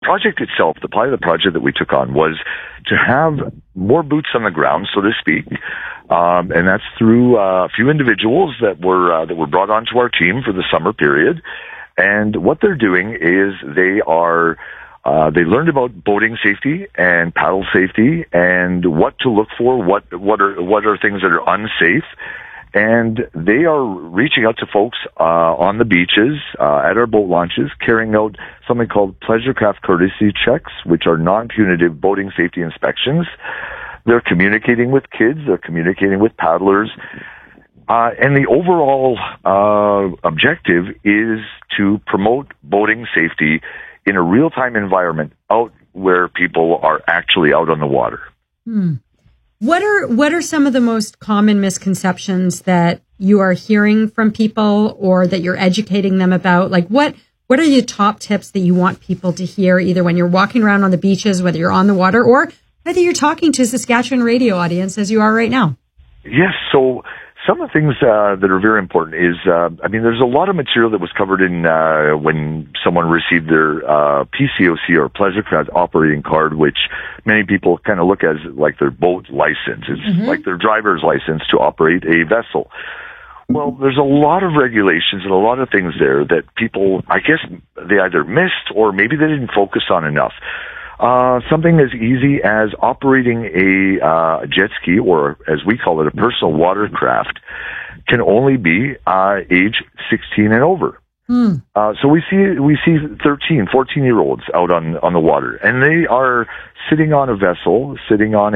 project itself, the pilot project that we took on, was to have more boots on the ground, so to speak, and that's through a few individuals that were brought onto our team for the summer period. And what they're doing is they learned about boating safety and paddle safety and what to look for, what are things that are unsafe. And they are reaching out to folks on the beaches, at our boat launches, carrying out something called pleasure craft courtesy checks, which are non-punitive boating safety inspections. They're communicating with kids, they're communicating with paddlers, and the overall objective is to promote boating safety in a real-time environment out where people are actually out on the water. What are some of the most common misconceptions that you are hearing from people or that you're educating them about? Like what are your top tips that you want people to hear either when you're walking around on the beaches, whether you're on the water, or whether you're talking to a Saskatchewan radio audience as you are right now? Yes, so some of the things that are very important is, there's a lot of material that was covered in when someone received their PCOC or Pleasure Craft operating card, which many people kind of look as like their boat license. It's like their driver's license to operate a vessel. Well, there's a lot of regulations and a lot of things there that people, I guess, they either missed or maybe they didn't focus on enough. Something as easy as operating a jet ski, or as we call it, a personal watercraft, can only be age 16 and over. So we see 13, 14-year-olds out on the water, and they are sitting on a vessel, sitting on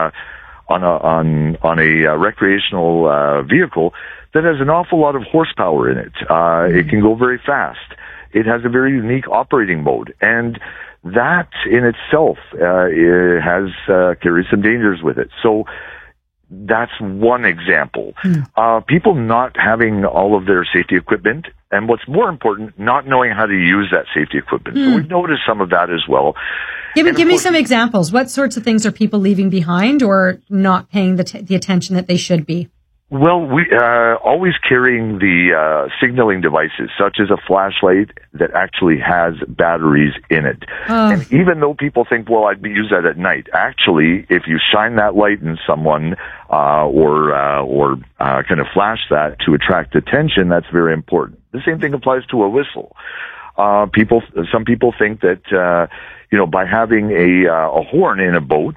a recreational vehicle that has an awful lot of horsepower in it. It can go very fast. It has a very unique operating mode, and that in itself carries some dangers with it. So that's one example. People not having all of their safety equipment, and what's more important, not knowing how to use that safety equipment. So we've noticed some of that as well. Give me some examples. What sorts of things are people leaving behind or not paying the attention that they should be? Well, we always carrying the signaling devices, such as a flashlight that actually has batteries in it. And even though people think, well, I'd use that at night, actually, if you shine that light in someone or kind of flash that to attract attention, that's very important. The same thing applies to a whistle. Some people think that by having a horn in a boat,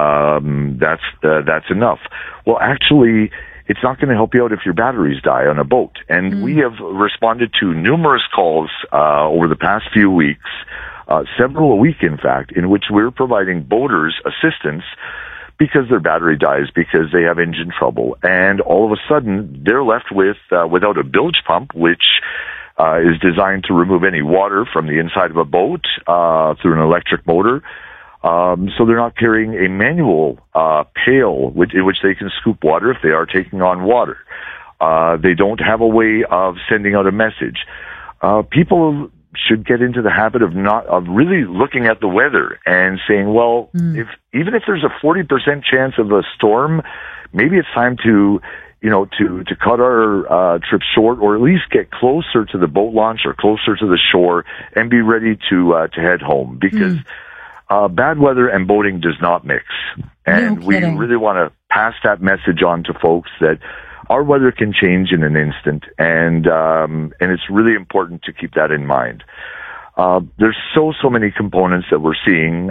that's enough. Well, actually, it's not going to help you out if your batteries die on a boat. And we have responded to numerous calls over the past few weeks, several a week, in fact, in which we're providing boaters assistance because their battery dies, because they have engine trouble. And all of a sudden, they're left without a bilge pump, which is designed to remove any water from the inside of a boat through an electric motor. So they're not carrying a manual pail in which they can scoop water if they are taking on water. They don't have a way of sending out a message. People should get into the habit of really looking at the weather and saying, well, even if there's a 40% chance of a storm, maybe it's time to cut our trip short, or at least get closer to the boat launch or closer to the shore and be ready to head home, because bad weather and boating does not mix. And we really want to pass that message on to folks that our weather can change in an instant, and it's really important to keep that in mind. There's so many components that we're seeing.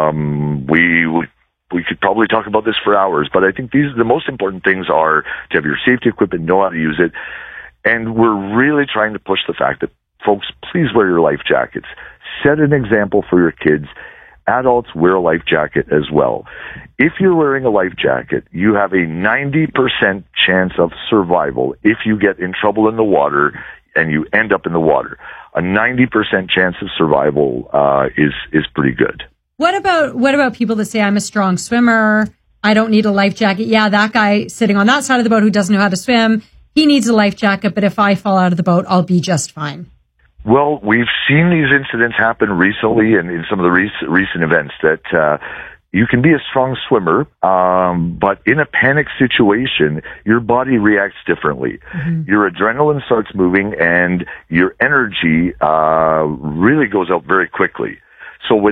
We could probably talk about this for hours, but I think the most important things are to have your safety equipment, know how to use it, and we're really trying to push the fact that, folks, please wear your life jackets. Set an example for your kids. Adults, wear a life jacket as well. If you're wearing a life jacket, you have a 90% chance of survival if you get in trouble in the water and you end up in the water. A 90% chance of survival is pretty good. What about people that say, I'm a strong swimmer, I don't need a life jacket? Yeah, that guy sitting on that side of the boat who doesn't know how to swim, he needs a life jacket, but if I fall out of the boat, I'll be just fine. Well, we've seen these incidents happen recently and in some of the recent events that you can be a strong swimmer, but in a panic situation, your body reacts differently. Your adrenaline starts moving and your energy really goes out very quickly. So